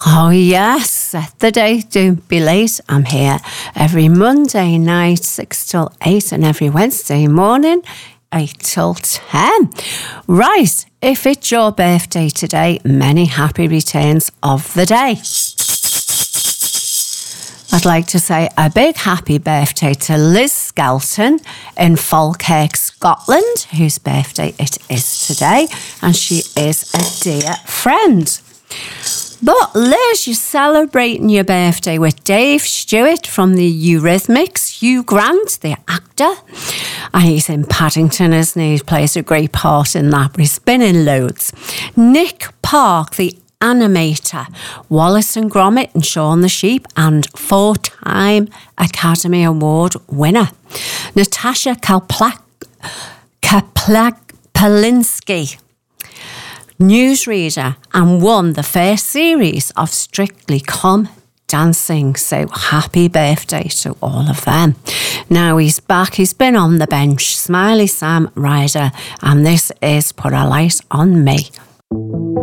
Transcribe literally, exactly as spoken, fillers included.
Oh yes, set the date, don't be late. I'm here every Monday night, six till eight, and every Wednesday morning, eight till ten. Right, if it's your birthday today, many happy returns of the day. I'd like to say a big happy birthday to Liz Skelton in Falkirk, Scotland, whose birthday it is today, and she is a dear friend. But Liz, you're celebrating your birthday with Dave Stewart from the Eurythmics, Hugh Grant, the actor, and he's in Paddington, isn't he? He plays a great part in that, but he's been in loads. Nick Park, the animator, Wallace and Gromit and Shaun the Sheep, and four-time Academy Award winner, Natasha Kapla- Kapla- Polinsky, newsreader, and won the first series of Strictly Come Dancing. So happy birthday to all of them. Now he's back, he's been on the bench, Smiley Sam Ryder, and this is Put a Light on Me.